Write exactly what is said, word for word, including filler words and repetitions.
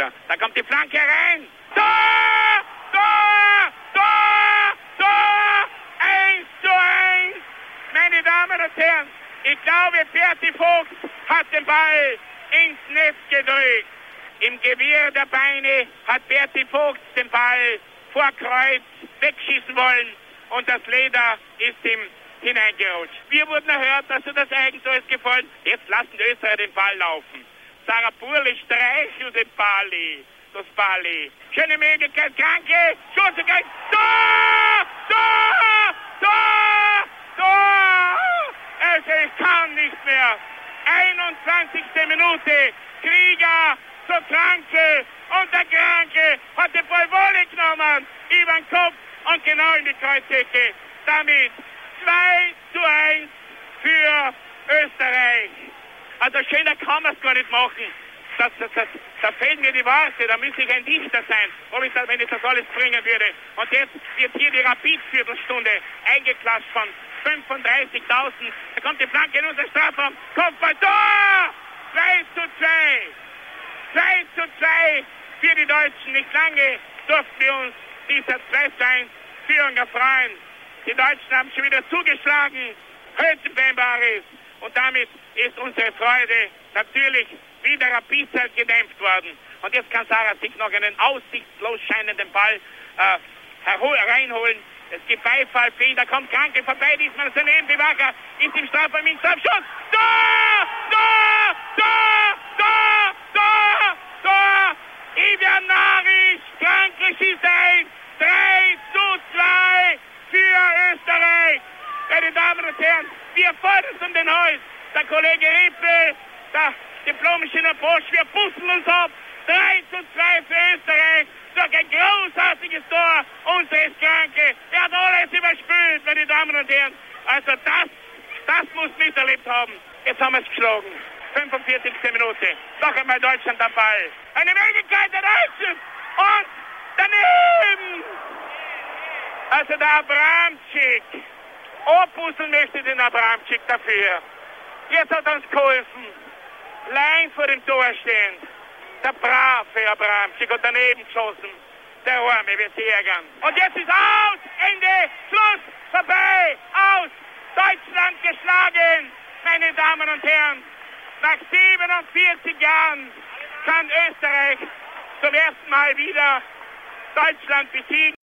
Spieler. Da kommt die Flanke rein. Tor! Tor! Tor! Tor! Eins zu eins! Meine Damen und Herren, ich glaube, Berti Vogt hat den Ball ins Netz gedrückt. Im Gewirr der Beine hat Berti Vogt den Ball vor Kreuz wegschießen wollen und das Leder ist ihm hineingerutscht. Wir wurden erhört, dass er das Eigentor ist gefallen. Jetzt lassen die Österreicher den Ball laufen. Sarah Burli streichelt den Bali. Das Bali. Schöne Möglichkeit, Kranke. Schuss, Tor! Tor! Tor! Tor! Also ich kann nicht mehr. einundzwanzigste Minute. Krieger zur Kranke. Und der Kranke hat den Ball Wolle genommen. Über den Kopf und genau in die Kreuzecke. Damit zwei zu eins für Österreich. Also schöner kann man es gar nicht machen. Das, das, das, da fehlen mir die Worte, da müsste ich ein Dichter sein, ob ich das, wenn ich das alles bringen würde. Und jetzt wird hier die Rapid-Viertelstunde eingeklatscht von fünfunddreißigtausend. Da kommt die Flanke in unser Strafraum. Kopfball, Tor! zwei zu zwei. zwei zu zwei für die Deutschen. Nicht lange durften wir uns dieser zwei zu eins Führung erfreuen. Die Deutschen haben schon wieder zugeschlagen. Hölzenbein und damit ist unsere Freude natürlich wieder Rapidzeit gedämpft worden. Und jetzt kann Sarah sich noch einen aussichtslos scheinenden Ball äh, reinholen. Es gibt Beifall für ihn, da kommt Kranke vorbei, diesmal daneben, Bewacher ist im Strafraum, im Strafschuss. Tor! Tor! Tor! Tor! Tor! Tor! Ivian Naric, Kranke schießt ein. drei zu zwei für Österreich. Meine Damen und Herren, wir fordern um den Haus. Der Kollege Rippe, der Diplom-Ingenieur Bosch, wir pusten uns ab. drei zu zwei für Österreich. Durch ein großartiges Tor unseres Kranke. Er hat alles überspült, meine Damen und Herren. Also das, das muss miterlebt haben. Jetzt haben wir es geschlagen. fünfundvierzigste Minute. Noch einmal Deutschland am Ball. Eine Möglichkeit der Deutschen. Und daneben. Also der Abramczyk. Opusseln möchte den Abramczyk dafür. Jetzt hat er uns geholfen. Lein vor dem Tor stehend. Der brave Abramczyk und daneben geschossen. Der Arme wird sich ärgern. Und jetzt ist aus. Ende. Schluss. Vorbei. Aus. Deutschland geschlagen. Meine Damen und Herren. Nach siebenundvierzig Jahren kann Österreich zum ersten Mal wieder Deutschland besiegen.